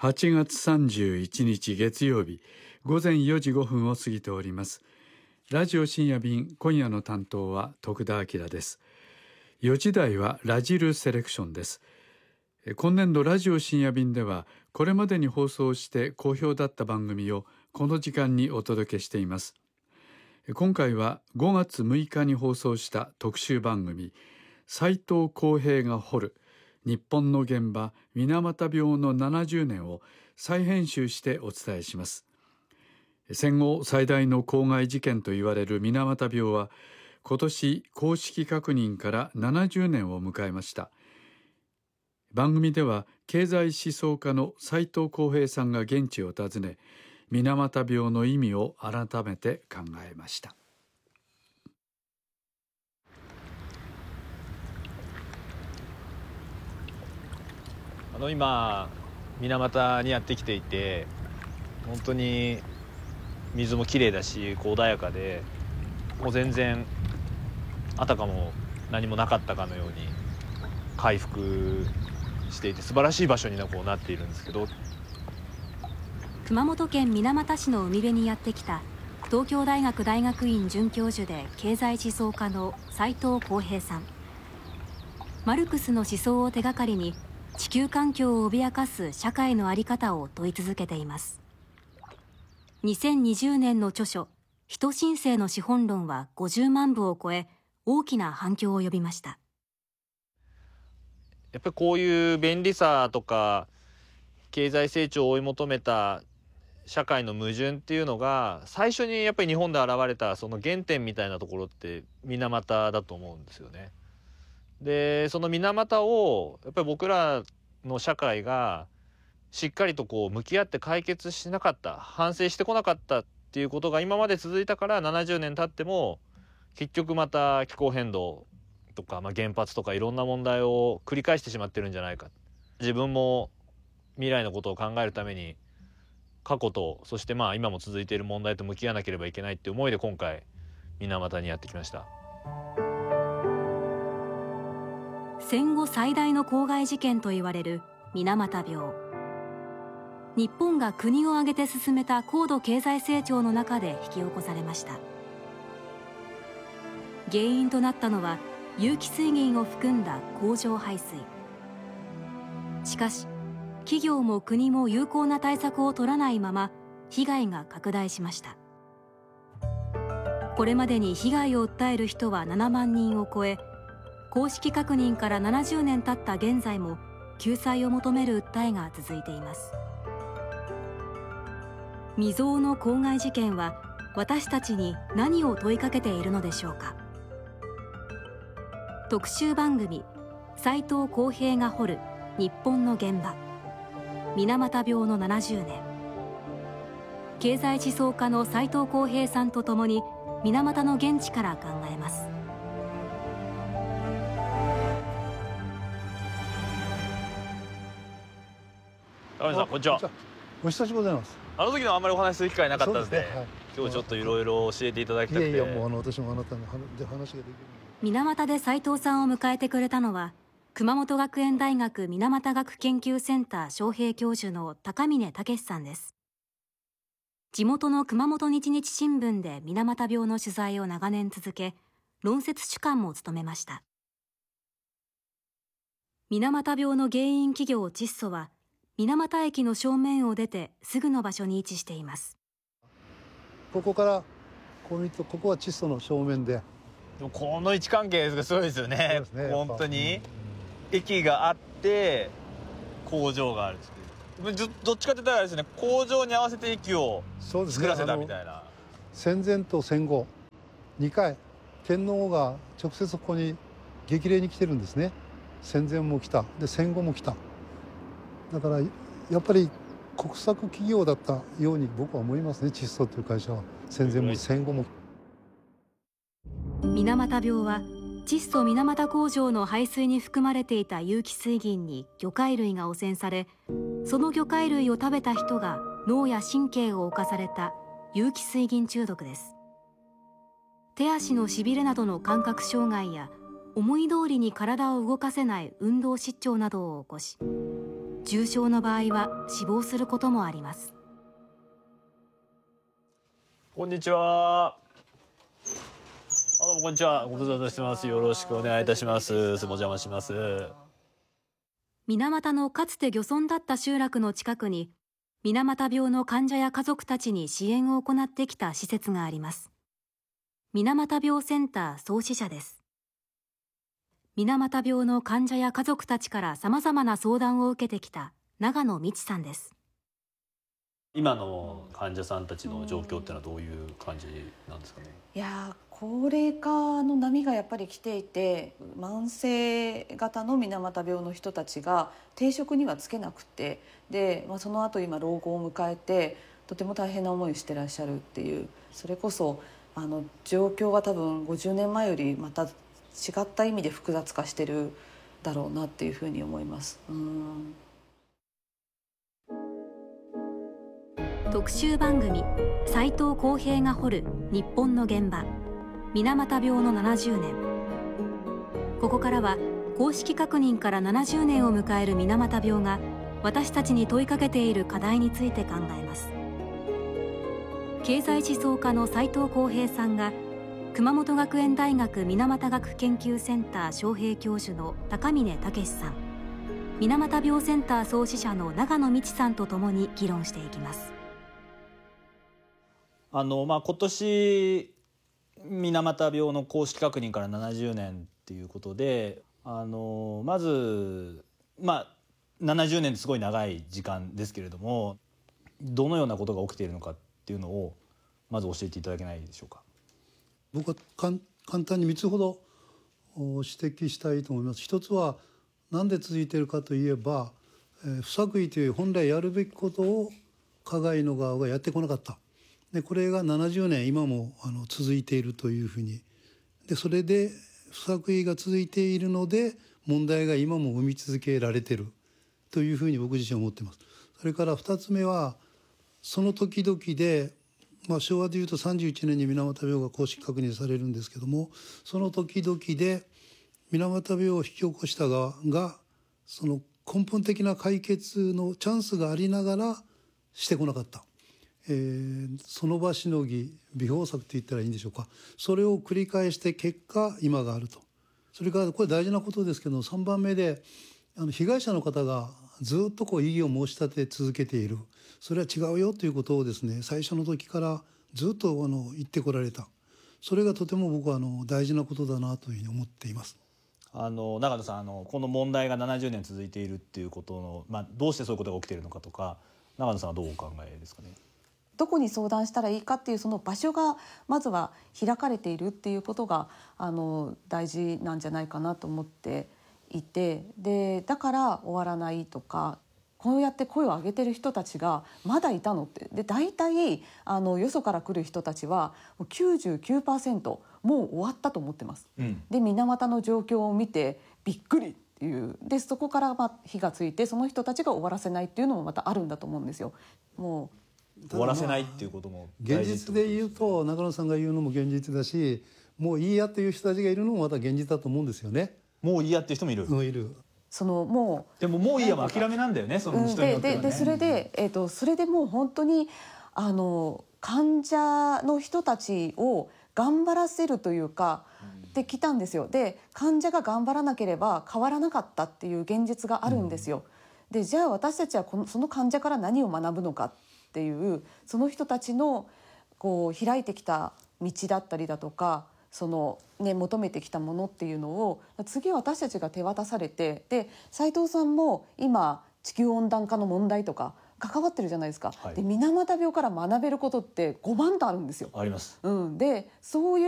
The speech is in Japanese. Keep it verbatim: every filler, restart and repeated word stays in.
はちがつさんじゅういちにち月曜日ごぜんよじごふんを過ぎております。ラジオ深夜便、今夜の担当は徳田明です。よじ台はラジルセレクションです。今年度ラジオ深夜便では、これまでに放送して好評だった番組をこの時間にお届けしています。今回はごがつむいかに放送した特集番組、斉藤浩平が掘る日本の現場水俣病のななじゅうねんを再編集してお伝えします。戦後最大の公害事件と言われる水俣病は、今年公式確認からななじゅうねんを迎えました。番組では経済思想家の斉藤浩平さんが現地を訪ね、水俣病の意味を改めて考えました。 あの今水俣にやってきていて、本当に水もきれいだし穏やかで、もう全然あたかも何もなかったかのように回復していて、素晴らしい場所にこうなっているんですけど、 熊本県水俣市の海辺にやってきた東京大学大学院准教授で経済思想家の斉藤浩平さん。マルクスの思想を手がかりに地球環境を脅かす社会の在り方を問い続けています。にせんにじゅうねんの著書「人新世の資本論」はごじゅうまんぶを超え、大きな反響を呼びました。 やっぱりこういう便利さとか経済成長を追い求めた社会の矛盾っていうのが、最初にやっぱり日本で現れたその原点みたいなところって水俣だと思うんですよね。でその水俣をやっぱり僕らの社会がしっかりとこう向き合って解決しなかった、反省してこなかったっていうことが今まで続いたから、ななじゅうねん経っても結局また気候変動とか、まあ、原発とかいろんな問題を繰り返してしまってるんじゃないか。自分も未来のことを考えるために過去と、そしてまあ今も続いている問題と向き合わなければいけないっていう思いで今回水俣にやってきました。 戦後最大の公害事件と言われる水俣病。日本が国を挙げて進めた高度経済成長の中で引き起こされました。原因となったのは有機水銀を含んだ工場排水。しかし企業も国も有効な対策を取らないまま被害が拡大しました。これまでに被害を訴える人はななまんにんを超え、公式確認からななじゅうねん経った現在も救済を求める訴えが続いています。未曾有の公害事件は私たちに何を問いかけているのでしょうか。特集番組「斉藤浩平が掘る日本の現場水俣病のななじゅうねん」。経済思想家の斉藤浩平さんとともに水俣の現地から考えます。 高見さん、こんにちは。 お久しぶりでございます。 あの時のあんまりお話しする機会なかったんで、 そうですね、はい、 今日ちょっといろいろ教えていただきたくて。 いやいや、もうあの私もあなたので話ができる。 水俣で斉藤さんを迎えてくれたのは、熊本学園大学水俣学研究センター招聘教授の高峰武さんです。地元の熊本日日新聞で水俣病の取材を長年続け、論説主幹も務めました。水俣病の原因企業窒素は水俣駅の正面を出てすぐの場所に位置しています。 ここからこう見ると、ここは窒素の正面で、 でもこの位置関係がすごいですよね。 そうですね、 本当に駅があって工場があるっていう、どっちかって言ったらあれですね、工場に合わせて駅を作らせたみたいな。 戦前と戦後にかい天皇が直接ここに激励に来てるんですね。戦前も来た、で戦後も来た。だからやっぱり国策企業だったように僕は思いますね、窒素という会社は。戦前も戦後も。 水俣病は窒素水俣工場の排水に含まれていた有機水銀に魚介類が汚染され、その魚介類を食べた人が脳や神経を侵された有機水銀中毒です。手足のしびれなどの感覚障害や思い通りに体を動かせない運動失調などを起こし、 重症の場合は死亡することもあります。 こんにちは。あ、どうもこんにちは。ご無沙汰してます。よろしくお願いいたします。お邪魔します。 水俣のかつて漁村だった集落の近くに、水俣病の患者や家族たちに支援を行ってきた施設があります。水俣病センター創始者です。水俣病の患者や家族たちからさまざまな相談を受けてきた長野美智さんです。 今の患者さんたちの状況ってのはどういう感じなんですかね。 いや高齢化の波がやっぱり来ていて、慢性型の水俣病の人たちが定職にはつけなくて、で、まあ、その後今老後を迎えてとても大変な思いをしてらっしゃるっていう、それこそあの状況は多分ごじゅうねんまえよりまた違った意味で複雑化してるだろうなっていうふうに思います。うん。 特集番組斉藤浩平が掘る日本の現場、水俣病のななじゅうねん。ここからは公式確認からななじゅうねんを迎える水俣病が私たちに問いかけている課題について考えます。経済思想家の斉藤浩平さんが熊本学園大学水俣学研究センター招聘教授の高峰武さん、水俣病センター創始者の長野美智さんとともに議論していきます。 あのまあ、今年水俣病の公式確認からななじゅうねんっていうことで、あのまず、まあ、ななじゅうねんってすごい長い時間ですけれども、どのようなことが起きているのかっていうのをまず教えていただけないでしょうか。 僕は簡単にみっつほど指摘したいと思います。一つは何で続いているかといえば、えー、不作為という本来やるべきことを加害の側がやってこなかった。でこれがななじゅうねん今もあの続いているというふうに、でそれで不作為が続いているので問題が今も生み続けられているというふうに僕自身は思っています。それからふたつめは、その時々で、まあ、昭和でいうとさんじゅういちねんに水俣病が公式確認されるんですけども、その時々で水俣病を引き起こした側がその根本的な解決のチャンスがありながらしてこなかった。えー、その場しのぎ微方策と言ったらいいんでしょうか。それを繰り返して結果今があると。それからこれ大事なことですけど、さんばんめであの被害者の方がずっとこう異議を申し立て続けている。それは違うよということをですね、最初の時からずっとあの言ってこられた。それがとても僕はあの大事なことだなというふうに思っています。 あの長野さん、あのこの問題がななじゅうねん続いているっていうことの、まあ、どうしてそういうことが起きているのかとか、長野さんはどうお考えですかね。 どこに相談したらいいかっていうその場所がまずは開かれているっていうことがあの大事なんじゃないかなと思っていて、でだから終わらないとか、こうやって声を上げてる人たちがまだいたのって、で大体あのよそから来る人たちは きゅうじゅうきゅうパーセント もう終わったと思ってます。うん、で水俣の状況を見てびっくりっていう、でそこからまあ火がついてその人たちが終わらせないっていうのもまたあるんだと思うんですよ。もう終わらせないっていうことも現実で言うと、中野さんが言うのも現実だし、もういいやっていう人たちがいるのもまた現実だと思うんですよね。 もういいやっていう人もいる。 うん、いる。 そのもうでももういいやも諦めなんだよね、その人によってはね。 でででそれで、えーと、それでもう本当にあの患者の人たちを頑張らせるというか、で来たんですよ。で患者が頑張らなければ変わらなかったっていう現実があるんですよ。うん、でじゃあ私たちはこのその患者から何を学ぶのかっていう、その人たちのこう開いてきた道だったりだとか、その、ね、求めてきたものっていうのを次私たちが手渡されて、で斉藤さんも今地球温暖化の問題とか関わってるじゃないですか。はい、で水俣病から学べることってごまんとあるんですよ。 あります。 うん、でそういう